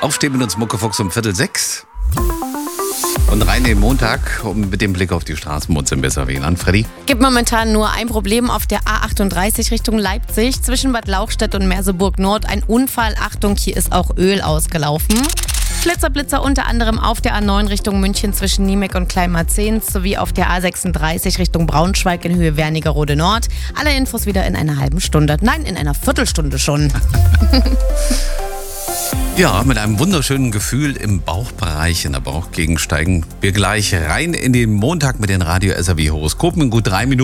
Aufstehen mit uns Muckefuchs um 5:45. Und rein in den Montag mit dem Blick auf die Straßen in Besserwien. An Freddy. Gibt momentan nur ein Problem auf der A38 Richtung Leipzig. Zwischen Bad Lauchstädt und Merseburg Nord ein Unfall. Achtung, hier ist auch Öl ausgelaufen. Blitzer unter anderem auf der A9 Richtung München zwischen Niemek und Kleinmarzens sowie auf der A36 Richtung Braunschweig in Höhe Wernigerode Nord. Alle Infos wieder in einer halben Stunde. Nein, in einer Viertelstunde schon. Ja, mit einem wunderschönen Gefühl im Bauchbereich, in der Bauchgegend steigen wir gleich rein in den Montag mit den Radio SAW Horoskopen in gut 3 Minuten.